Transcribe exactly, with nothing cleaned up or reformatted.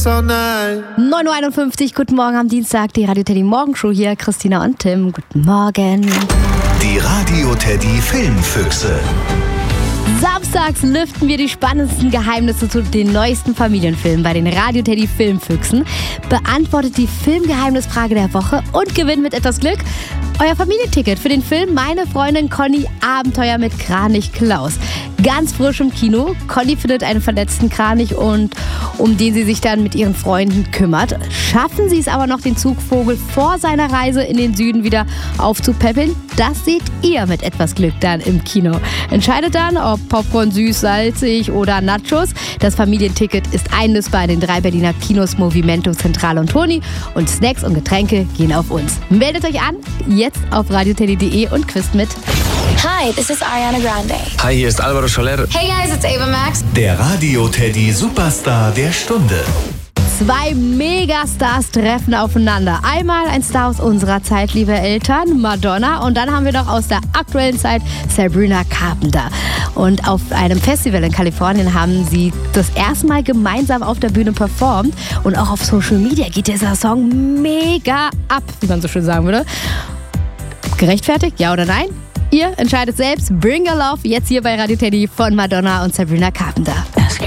this all night. neun Uhr einundfünfzig, guten Morgen am Dienstag, die Radio Teddy Morgenshow hier, Christina und Tim, guten Morgen. Die Radio Teddy Filmfüchse. Samstags lüften wir die spannendsten Geheimnisse zu den neuesten Familienfilmen bei den Radio Teddy Filmfüchsen, beantwortet die Filmgeheimnisfrage der Woche und gewinnt mit etwas Glück euer Familienticket für den Film Meine Freundin Conny Abenteuer mit Kranich Klaus. Ganz frisch im Kino. Conny findet einen verletzten Kranich und um den sie sich dann mit ihren Freunden kümmert. Schaffen sie es aber noch, den Zugvogel vor seiner Reise in den Süden wieder aufzupäppeln? Das seht ihr mit etwas Glück dann im Kino. Entscheidet dann, ob Popcorn süß, salzig oder Nachos. Das Familienticket ist einlösbar in den drei Berliner Kinos Movimento, Zentrale und Toni. Und Snacks und Getränke gehen auf uns. Meldet euch an, jetzt auf radioteddy punkt de und quizt mit. Hi, this is Ariana Grande. Hi, hier ist Alvaro Soler. Hey guys, it's Ava Max. Der Radio Teddy Superstar der Stunde. Zwei Megastars treffen aufeinander. Einmal ein Star aus unserer Zeit, liebe Eltern, Madonna. Und dann haben wir noch aus der aktuellen Zeit Sabrina Carpenter. Und auf einem Festival in Kalifornien haben sie das erste Mal gemeinsam auf der Bühne performt. Und auch auf Social Media geht dieser Song mega ab, wie man so schön sagen würde. Gerechtfertigt, ja oder nein? Ihr entscheidet selbst. Bring Your Love jetzt hier bei Radio Teddy von Madonna und Sabrina Carpenter.